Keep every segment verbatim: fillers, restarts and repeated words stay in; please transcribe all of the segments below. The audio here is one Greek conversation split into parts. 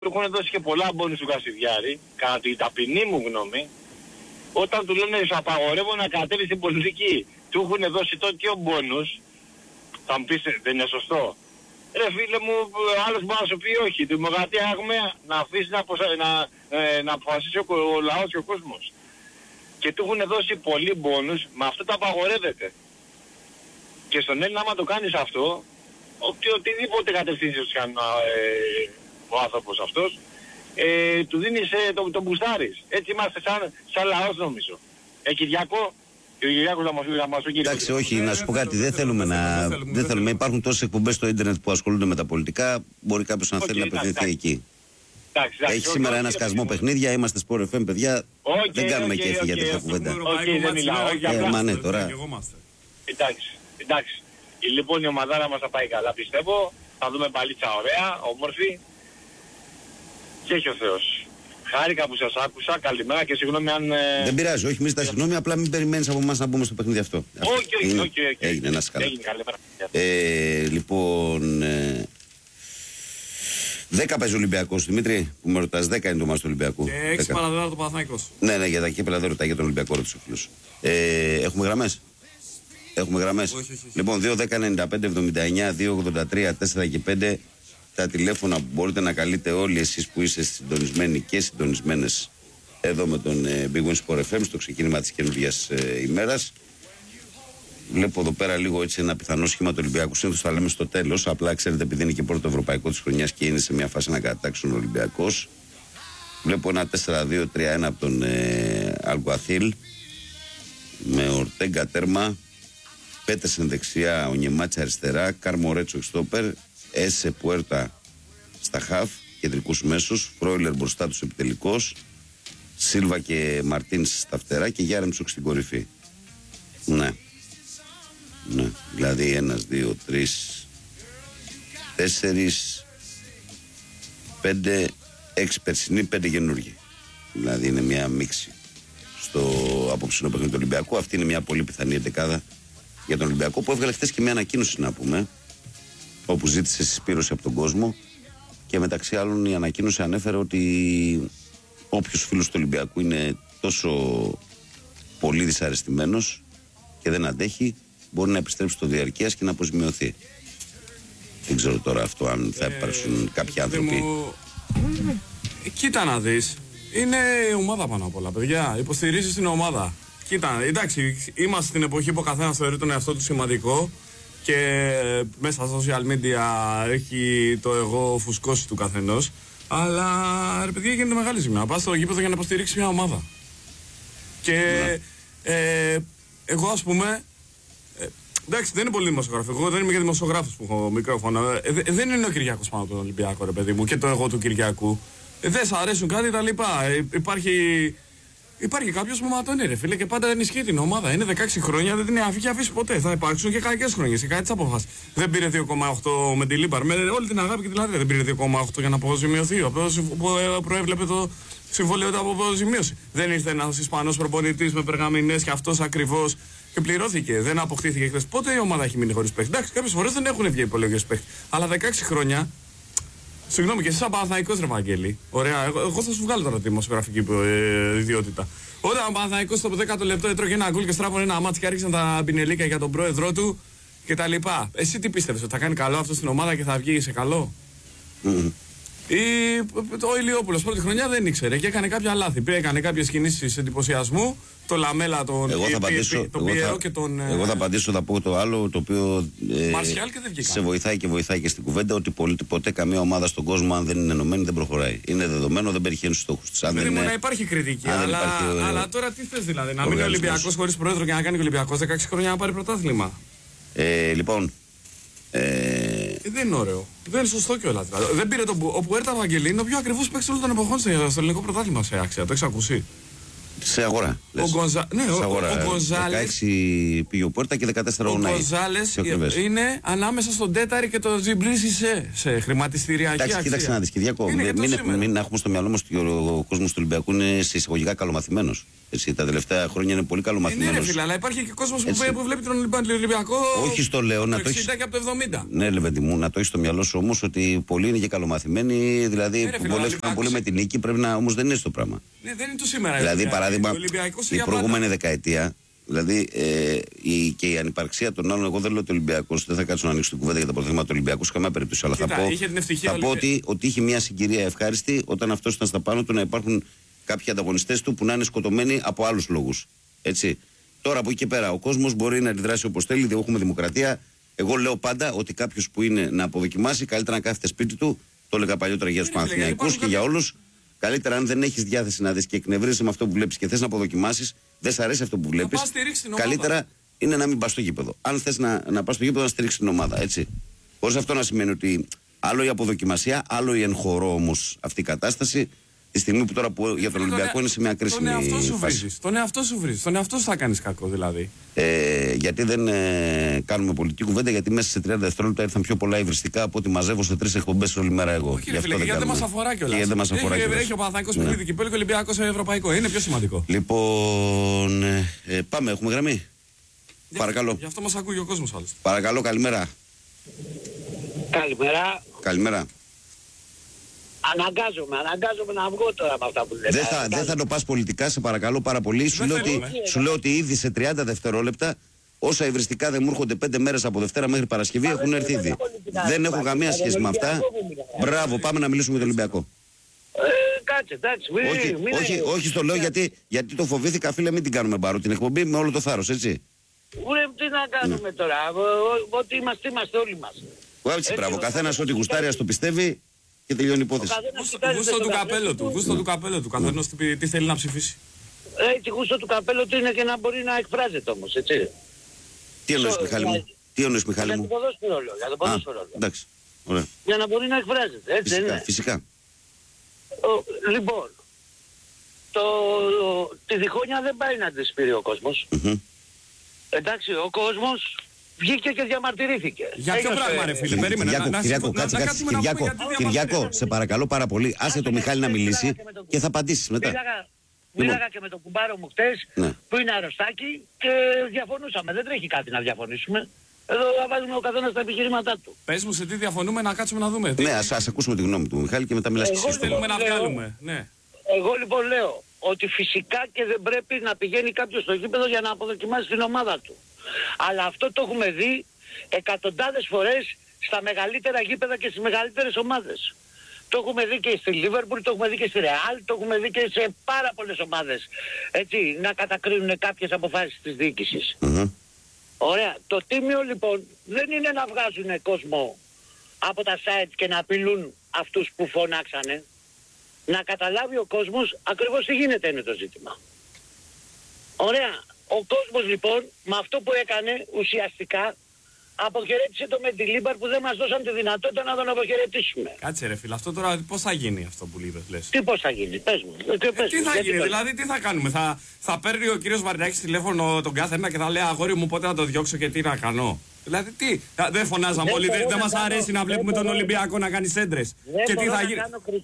του έχουν δώσει και πολλά μπόνους του Κασιδιάρη, κατά την ταπεινή μου γνώμη, όταν του λένε σου απαγορεύω να κατέβει στην πολιτική, του έχουν δώσει τέτοιο μπόνους, θα μου πεις δεν είναι σωστό. Ρε φίλε μου, άλλος μπορεί να σου πει όχι, τη δημοκρατία έχουμε να αφήσει να, να, ε, να αποφασίσει ο, ο λαός και ο κόσμος. Και του έχουν δώσει πολλοί μπόνους, με αυτό το απαγορεύεται. Και στον Έλληνα άμα το κάνεις αυτό, οτι, οτιδήποτε κατευθύνσεις κάνει ε, ο άνθρωπος αυτός, ε, του δίνεις ε, τον το μπουστάρις. Έτσι είμαστε σαν, σαν λαός νομίζω. Ε, Κυριακό, και ο Κυριάκος θα μας πει να μας πει. Εντάξει, όχι, να σου πω κάτι, δεν θέλουμε να... Δεν θέλουμε, υπάρχουν τόσες εκπομπές στο ίντερνετ που ασχολούνται με τα πολιτικά, μπορεί κάποιος να θέλει να απευθυνθεί εκεί. Εντάξει, εντάξει, έχει σήμερα ένα σκασμό παιχνίδια, είμαστε Sport εφ εμ, παιδιά. Okay, δεν κάνουμε okay, κέφι okay, για okay, τέτοια okay, κουβέντα. Όχι, δεν μιλάω. Ε, μα ναι, τώρα. Εντάξει, εντάξει. Λοιπόν, η ομαδάρα μας θα πάει καλά, πιστεύω. Θα δούμε παλίτσα ωραία, όμορφη. Και έχει ο Θεός. Χάρηκα που σας άκουσα. Καλημέρα και συγγνώμη αν... Δεν πειράζει, όχι, μη ζητάς συγγνώμη, απλά μην περιμένεις από εμάς να μπούμε στο παιχνίδι αυτό. Όχι, όχι, όχι. Έγινε, να είσαι καλά. Έγινε, καλημέρα. Ε, λοιπόν... Ε, δέκα παίζει ο Ολυμπιακός, Δημήτρη, που με ρωτάς, δέκα είναι το μάτς του Ολυμπιακού. Και έξι παραδέρα το Παναθηναϊκός. Ναι, ναι, για τα κύπελα δεν ρωτάει για τον Ολυμπιακό, ρωτήσε ο φίλος. Ε, έχουμε γραμμές. Έχουμε γραμμές. Όχι, όχι, όχι. Λοιπόν, δύο δέκα ενενήντα πέντε εβδομήντα εννιά δύο ογδόντα τρία τέσσερα και πέντε τα τηλέφωνα που μπορείτε να καλείτε όλοι εσείς που είστε συντονισμένοι και συντονισμένες εδώ με τον ε, Big Win Sport εφ εμ στο ξεκίνημα της καινούργιας ε, ημέρας. Βλέπω εδώ πέρα λίγο έτσι ένα πιθανό σχήμα του Ολυμπιακού. Συνήθως θα λέμε στο τέλος. Απλά ξέρετε, επειδή είναι και πρώτο ευρωπαϊκό της χρονιάς και είναι σε μια φάση να κατατάξουν ο Ολυμπιακός. Βλέπω ένα τέσσερα δύο τρία ένα από τον ε, Αλγκουαθίλ με Ορτέγκα τέρμα, Πέτερσεν δεξιά, ο Νιεμάτσα αριστερά, Καρμορέτσο εξτόπερ, Έσε Πουέρτα στα χαφ, κεντρικούς μέσους, Φρόιλερ μπροστά τους επιτελικός, Σίλβα και Μαρτίνς στα φτερά και Γιάρεμτσοκ στην κορυφή. Ναι. Ναι, δηλαδή ένας, δύο, τρεις, τέσσερις, πέντε, έξι περσινοί, πέντε καινούργοι. Δηλαδή είναι μια μίξη στο απόψινό παιχνίδι του Ολυμπιακού. Αυτή είναι μια πολύ πιθανή εντεκάδα για τον Ολυμπιακό που έβγαλε χθες και μια ανακοίνωση να πούμε, όπου ζήτησε συσπήρωση από τον κόσμο και μεταξύ άλλων η ανακοίνωση ανέφερε ότι όποιος φίλος του Ολυμπιακού είναι τόσο πολύ δυσαρεστημένος και δεν αντέχει, μπορεί να επιστρέψει στο διαρκείας και να αποζημιωθεί. Δεν ξέρω τώρα αυτό αν θα υπάρξουν ε, κάποιοι άνθρωποι. Μου... Κοίτα να δεις. Είναι ομάδα πάνω απ' όλα, παιδιά. Υποστηρίζεις την ομάδα. Κοίτα, εντάξει, είμαστε στην εποχή που ο καθένας θεωρεί τον εαυτό του σημαντικό και μέσα στα social media έχει το εγώ φουσκώσει του καθενός. Αλλά ρε παιδιά, γίνεται μεγάλη ζημιά. Πας στο γήπεδο για να υποστηρίξεις μια ομάδα. Και ναι. ε, εγώ ας πούμε. Ε, εντάξει, δεν είναι πολύ δημοσιογράφο. Εγώ δεν είμαι και δημοσιογράφος που έχω μικρόφωνο. Ε, δε, δεν είναι ο Κυριάκος πάνω από τον Ολυμπιακό, ρε παιδί μου, και το εγώ του Κυριακού. Ε, δεν σ' αρέσουν κάτι τα λοιπά. Ε, υπάρχει υπάρχει κάποιος που ματώνει, ρε φίλε, και πάντα ενισχύει την ομάδα. Είναι δεκαέξι χρόνια, δεν την έχει αφήσει ποτέ. Θα υπάρξουν και κακές χρονιές και κάτι τις αποφάσεις. Δεν πήρε δύο κόμμα οκτώ με τη Λίμπαρ. Με όλη την αγάπη και την λατρεία. Δεν πήρε δύο κόμμα οκτώ για να αποζημιωθεί. Που προέβλεπε το συμβόλαιο του από αποζημίωση. Δεν ήρθε ένας Ισπανός προπονητής με περγαμηνές και αυτός ακριβώς και πληρώθηκε. Δεν αποκτήθηκε χθες. Πότε η ομάδα έχει μείνει χωρίς παίχτη? Εντάξει, κάποιες φορές δεν έχουν βγει υπολογίες παίχτη. Αλλά δεκαέξι χρόνια. Συγγνώμη, και εσύ σαν Παναθηναϊκός, ρε Βαγγέλη. Ωραία, εγώ, εγώ θα σου βγάλω τώρα τη δημοσιογραφική ε, ιδιότητα. Όταν ο Παναθηναϊκός στο δέκατο λεπτό έτρωγε ένα γκολ και στράβωνε ένα μάτς και άρχισαν τα πινελίκα για τον πρόεδρό του κτλ. Εσύ τι πίστευες, ότι θα κάνει καλό αυτό στην ομάδα και θα βγει σε καλό? Mm. Ή, ο Ηλιόπουλος πρώτη χρονιά δεν ήξερε και έκανε κάποια λάθη. Έκανε κάποιες κινήσεις εντυπωσιασμού. Το Λαμέλα, τον εγώ θα απαντήσω, τον εγώ Πιέρο θα, και τον. Εγώ θα απαντήσω, θα πω το άλλο το οποίο ε, Μαρσιάλ και δεν βγήκα. Σε βοηθάει και βοηθάει και στην κουβέντα ότι πολύ, ποτέ καμία ομάδα στον κόσμο, αν δεν είναι ενωμένη, δεν προχωράει. Είναι δεδομένο, δεν πετυχαίνει στους στόχους της. Δεν είναι να υπάρχει κριτική. Αλλά, υπάρχει, ε, αλλά τώρα τι θες δηλαδή, να μείνει ο Ολυμπιακός χωρίς πρόεδρο και να κάνει ο Ολυμπιακός δεκαέξι χρόνια να πάρει πρωτάθλημα? Ε, λοιπόν. Ε, ε, δεν είναι ωραίο. Δεν είναι σωστό κιόλας. Δηλαδή. Δεν πήρε τον. Ο Πουέρτα Βαγγελή είναι ο πιο ακριβώς παίκτης όλων των εποχών στο ελληνικό πρωτάθλημα σε άξια. Το έχεις ακούσει? Σε αγορά. Ο, Γκονζα... ναι, σε ο, αγορά. ο Γκονζάλες. δεκαέξι πήγε ο Πόρτα και δεκατέσσερα ο Νάι. Ο Γκονζάλες είναι ανάμεσα στον Τέταρη και το Τζιμπρίσι σε, σε χρηματιστηριακή αξία. Εντάξει, κοίταξε να δεις, Κυριακό. Μην, μην, μην έχουμε στο μυαλό μας ότι ο, ο κόσμος του Ολυμπιακού είναι σε εισαγωγικά καλομαθημένος. Έτσι, τα τελευταία χρόνια είναι πολύ καλομαθημένος. Ναι, ρε φίλε, αλλά υπάρχει και κόσμος που, που βλέπει τον Ολυμπιακό. Όχι στο λέω, να το έχεις. εξήντα και από το εβδομήντα. Ναι, Λεβέντι μου, να το έχεις στο μυαλό σου όμως ότι πολλοί είναι και καλομαθημένοι. Δηλαδή, ναι, βολεύτηκαν πολύ με την νίκη, πρέπει να όμως δεν είναι στο πράγμα. Ναι, δεν είναι το σήμερα. Δηλαδή, παράδειγμα, η προηγούμενη δεκαετία, δηλαδή ε, η, και η ανυπαρξία των άλλων, εγώ δεν λέω ότι ο Ολυμπιακός, δεν θα κάτσω να ανοίξω την κουβέντα για τα προθέματα του Ολυμπιακού σε καμία περίπτωση. Αλλά Κοίτα, θα πω, θα πω ότι, ότι είχε μια συγκυρία ευχάριστη όταν αυτός ήταν στα πάνω του να υπάρχουν κάποιοι ανταγωνιστές του που να είναι σκοτωμένοι από άλλους λόγους. Έτσι. Τώρα από εκεί και πέρα ο κόσμος μπορεί να αντιδράσει όπως θέλει, δεν έχουμε δημοκρατία. Εγώ λέω πάντα ότι κάποιος που είναι να αποδοκιμάσει, καλύτερα να κάθεται σπίτι του. Το έλεγα παλιότερα για τους Παναθηναϊκούς και για όλους. Καλύτερα, αν δεν έχεις διάθεση να δεις και εκνευρίζεσαι με αυτό που βλέπεις και θες να αποδοκιμάσεις, δεν σ' αρέσει αυτό που βλέπεις. Καλύτερα είναι να μην πας στο γήπεδο. Αν θες να, να πας στο γήπεδο, να στηρίξεις την ομάδα. Έτσι. Χωρίς αυτό να σημαίνει ότι άλλο η αποδοκιμασία, άλλο η εν χορό όμως αυτή η κατάσταση. Τη στιγμή που τώρα που για τον Ολυμπιακό είναι σε μια κρίσιμη τον εαυτό σου φάση. Βρίζεις, τον εαυτό σου βρίζεις. Τον εαυτό σου θα κάνεις κακό δηλαδή. Ε, γιατί δεν ε, κάνουμε πολιτική κουβέντα, γιατί μέσα σε τριάντα δευτερόλεπτα ήρθαν πιο πολλά υβριστικά από ότι μαζεύω σε τρεις εκπομπές όλη μέρα εγώ. Όχι, φίλε, γιατί δεν μας αφορά κιόλας. Γιατί δεν μας αφορά έχει, κιόλας. Έχει ο Παναθηναϊκός παιχνίδι και ο Ολυμπιακός ευρωπαϊκό. Είναι πιο σημαντικό. Λοιπόν, ε, πάμε, έχουμε γραμμή. Για, Παρακαλώ. Γι' αυτό μας ακούει ο κόσμος άλλωστε. Παρακαλώ, καλημέρα. Καλημέρα. Καλημέρα. Αναγκάζομαι, αναγκάζομαι να βγω τώρα με αυτά που λέτε. Δεν θα, δεν θα το πας πολιτικά, σε παρακαλώ πάρα πολύ. Σου λέω, ότι, σου λέω ότι ήδη σε τριάντα δευτερόλεπτα όσα υβριστικά δεν μου έρχονται πέντε μέρες από Δευτέρα μέχρι Παρασκευή Μα έχουν έρθει ήδη. Δεν έχω καμία σχέση με αυτά. Μπράβο, πάμε να μιλήσουμε για τον Ολυμπιακό. Ε, κάτσε, εντάξει. Μη, όχι, μη, όχι, μη, όχι, στο λέω γιατί, γιατί το φοβήθηκα, φίλε, μην την κάνουμε μπάρο την εκπομπή με όλο το θάρρος, έτσι. Ουρε, τι να κάνουμε ναι. τώρα, ό,τι είμαστε, είμαστε όλοι μας. Έτσι, μπράβο, καθένας ό,τι γουστάρει, ας το πιστεύει. Και τελειώνει η υπόθεση. Γούστο του καπέλο του, γούστο του καπέλο του. Καθένας τι θέλει να ψηφίσει. Έτσι, γούστο του καπέλο του είναι και να μπορεί να εκφράζεται όμως, έτσι. Τι εννοείς, Μιχάλη μου? Τι εννοείς, Μιχάλη μου? Για το ποδόσφαιρο λέω, για το ποδόσφαιρο. Εντάξει, ωραία. Για να μπορεί να εκφράζεται, έτσι φυσικά, είναι. Φυσικά. Ο, λοιπόν, το, τη διχόνια δεν πάει να τη πήρε ο κόσμος. Mm-hmm. Εντάξει, ο κόσμος βγήκε και διαμαρτυρήθηκε. Για ποιο πράγμα ρε φίλε, περίμενε. Κυριάκο, κάτσε, κάτσε, Κυριάκο, Κυριάκο, σε παρακαλώ πάρα πολύ, άσε το Μιχάλη να μιλήσει και θα απαντήσεις μετά. Μίλαγα και με τον κουμπάρο μου χτες, που είναι αρρωστάκι και διαφωνούσαμε. Δεν τρέχει κάτι να διαφωνήσουμε. Εδώ βάζουμε ο καθένας τα επιχειρήματά του. Πες μου σε τι διαφωνούμε να κάτσουμε να δούμε. Ναι, ας, ας ακούσουμε τη γνώμη του Μιχάλη και μετά μιλάς και εσύ. Θέλουμε να βγάλουμε. Ναι. Εγώ λοιπόν λέω ότι φυσικά και δεν πρέπει να πηγαίνει κάποιος στο γήπεδο για να αποδοκιμάσει την ομάδα του. Αλλά αυτό το έχουμε δει εκατοντάδες φορές στα μεγαλύτερα γήπεδα και στις μεγαλύτερες ομάδες. Το έχουμε δει και στη Λίβερπουλ, το έχουμε δει και στη Ρεάλ, το έχουμε δει και σε πάρα πολλές ομάδες. Έτσι, να κατακρίνουν κάποιες αποφάσεις της διοίκησης. Mm-hmm. Ωραία. Το τίμιο λοιπόν δεν είναι να βγάζουν κόσμο από τα site και να απειλούν αυτούς που φωνάξανε. Να καταλάβει ο κόσμος ακριβώς τι γίνεται είναι το ζήτημα. Ωραία. Ο κόσμος λοιπόν με αυτό που έκανε ουσιαστικά αποχαιρέτησε το Μεντιλίμπαρ που δεν μας δώσαν τη δυνατότητα να τον αποχαιρετήσουμε. Κάτσε ρε φίλε, αυτό τώρα πώς θα γίνει αυτό που λες. Τι πώς θα γίνει, πες μου. Ε, ε, πες τι μου, θα γίνει, πες. δηλαδή τι θα κάνουμε, θα, θα παίρνει ο κύριος Βαρινάκης τηλέφωνο τον κάθε ένα και θα λέει αγόρι μου πότε να το διώξω και τι να κάνω. Δηλαδή τι, δεν φωνάζαμε όλοι, δεν, δεν μας αρέσει να βλέπουμε τον Ολυμπιακό να κάνει σέντρες. Και τι θα γίνει.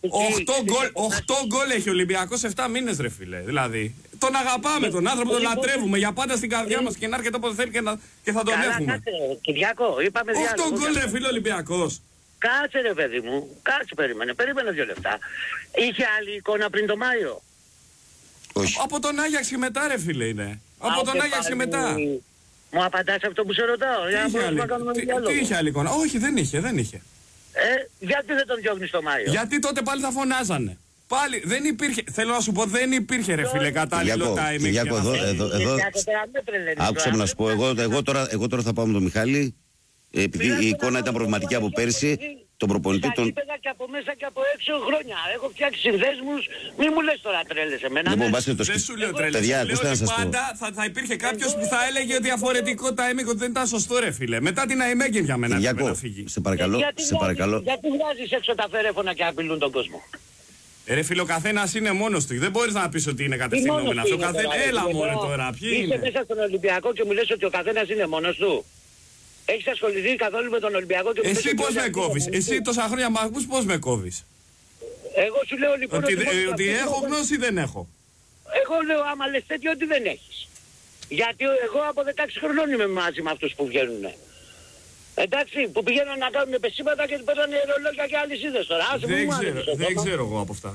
οκτώ γκολ έχει ο Ολυμπιακός σε επτά μήνες ρε φίλε, δηλαδή. Τον αγαπάμε τον άνθρωπο, τον λατρεύουμε για πάντα στην καρδιά μας και να έρχεται όποτε θέλει και, να, και θα τον έχουμε. Κυριάκο, είπαμε οκτώ γκολ ρε φίλε Ολυμπιακός. Κάτσε ρε παιδί μου, κάτσε περίμενε, περίμενε δύο λεπτά. Είχε άλλη εικόνα πριν το Μάιο? Όχι. Από τον Άγιαξ και μετά ρε φίλε είναι. Από τον Άγιαξ και μετά. Μου απαντάς αυτό που σε ρωτάω, για να μπορούμε να κάνουμε διάλογο. Τι είχε άλλη εικόνα? Όχι, δεν είχε, δεν είχε. Ε, γιατί δεν τον διώχνεις το Μάιο? Γιατί τότε πάλι θα φωνάζανε. Πάλι δεν υπήρχε, θέλω να σου πω, δεν υπήρχε ρε φίλε κατάλληλο timing. Κυριάκο, εδώ, εδώ, εδώ, άκουσα να σου πω, εγώ, εγώ, τώρα, εγώ τώρα θα πάω με τον Μιχάλη, επειδή η εικόνα ήταν προβληματική από πέρσι, τον προπονητή τον... και από μέσα και από έξω χρόνια. Έχω φτιάξει συνδέσμους, μη μου λες τώρα τρέλες εμένα. Λοιπόν, πάστε το δεν σου λέω τρέλες, παιδιά, λέω ότι πάντα θα, θα υπήρχε κάποιος που θα έλεγε διαφορετικό timing ότι δεν ήταν σωστό ρε φίλε. Μετά την ΑΕΜΕΓΕ για μένα Κυριάκο, να φύγει. Σε παρακαλώ, γιατί σε παρακαλώ. Γιατί βγάζεις έξω τα φερέφωνα και απειλούν τον κόσμο? Ρε φίλε, ο καθένας είναι μόνος του. Δεν μπορείς να πεις ότι είναι κατευθυνόμενο αυτό. Καθένα... Έλα μόνο τώρα, ποιοι είσαι είναι. Είσαι μέσα στον Ολυμπιακό και μου λες ότι ο καθένας είναι μόνος του. Έχεις ασχοληθεί καθόλου με τον Ολυμπιακό και μου λες εσύ ότι πώς με κόβεις. Εσύ τόσα χρόνια μ' ακούς, πώς με κόβεις. Εγώ σου λέω λοιπόν ότι, ότι, ότι, ότι έχω γνώση ή δεν έχω. Εγώ λέω άμα λες τέτοιο ότι δεν έχεις. Γιατί εγώ από δεκαέξι χρονών είμαι μαζί με αυτούς που βγαίνουν. Εντάξει, που πηγαίνουν να κάνουν πεσήματα και παίρνουν ρολόγια και αλυσίδες τώρα. Άσε δεν μου ξέρω, μάθεις, δεν ξέρω εγώ από αυτά.